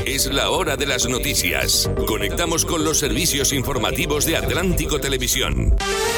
Es la hora de las noticias. Conectamos con los servicios informativos de Atlántico Televisión.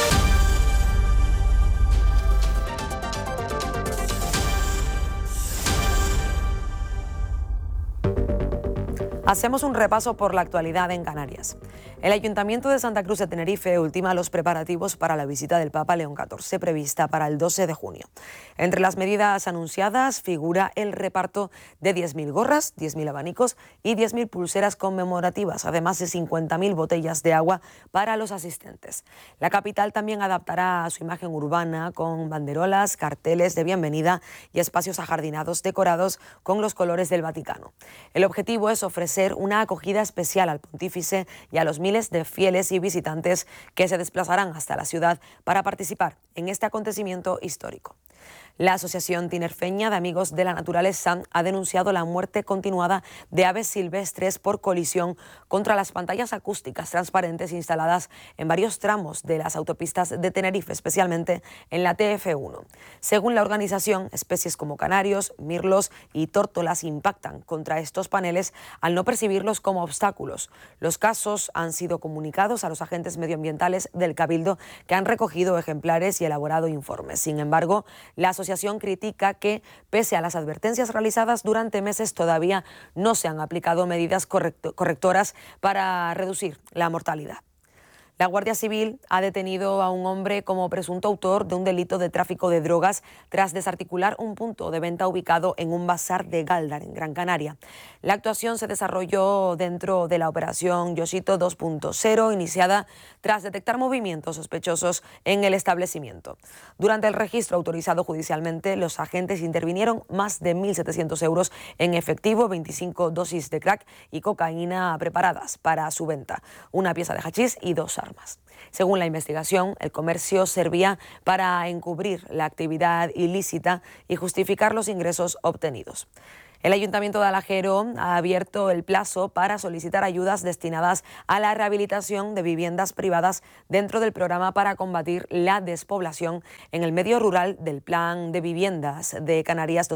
Hacemos un repaso por la actualidad en Canarias. El Ayuntamiento de Santa Cruz de Tenerife ultima los preparativos para la visita del Papa León XIV, prevista para el 12 de junio. Entre las medidas anunciadas figura el reparto de 10.000 gorras, 10.000 abanicos y 10.000 pulseras conmemorativas, además de 50.000 botellas de agua para los asistentes. La capital también adaptará su imagen urbana con banderolas, carteles de bienvenida y espacios ajardinados decorados con los colores del Vaticano. El objetivo es ofrecer una acogida especial al pontífice y a los miles de fieles y visitantes que se desplazarán hasta la ciudad para participar en este acontecimiento histórico. La Asociación Tinerfeña de Amigos de la Naturaleza ha denunciado la muerte continuada de aves silvestres por colisión contra las pantallas acústicas transparentes instaladas en varios tramos de las autopistas de Tenerife, especialmente en la TF1. Según la organización, especies como canarios, mirlos y tórtolas impactan contra estos paneles al no percibirlos como obstáculos. Los casos han sido comunicados a los agentes medioambientales del Cabildo, que han recogido ejemplares y elaborado informes. Sin embargo, la asociación critica que, pese a las advertencias realizadas durante meses, todavía no se han aplicado medidas correctoras para reducir la mortalidad. La Guardia Civil ha detenido a un hombre como presunto autor de un delito de tráfico de drogas tras desarticular un punto de venta ubicado en un bazar de Gáldar, en Gran Canaria. La actuación se desarrolló dentro de la operación Yoshito 2.0, iniciada tras detectar movimientos sospechosos en el establecimiento. Durante el registro autorizado judicialmente, los agentes intervinieron más de 1.700 euros en efectivo, 25 dosis de crack y cocaína preparadas para su venta, una pieza de hachís y 2 armas. Según la investigación, el comercio servía para encubrir la actividad ilícita y justificar los ingresos obtenidos. El Ayuntamiento de Alagero ha abierto el plazo para solicitar ayudas destinadas a la rehabilitación de viviendas privadas dentro del programa para combatir la despoblación en el medio rural del Plan de Viviendas de Canarias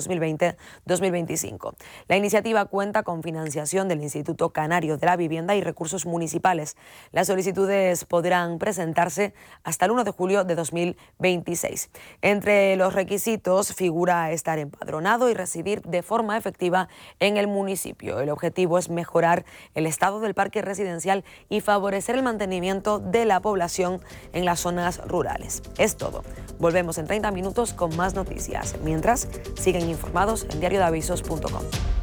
2020-2025. La iniciativa cuenta con financiación del Instituto Canario de la Vivienda y recursos municipales. Las solicitudes podrán presentarse hasta el 1 de julio de 2026. Entre los requisitos figura estar empadronado y residir de forma efectiva en el municipio. El objetivo es mejorar el estado del parque residencial y favorecer el mantenimiento de la población en las zonas rurales. Es todo. Volvemos en 30 minutos con más noticias. Mientras, siguen informados en diariodeavisos.com.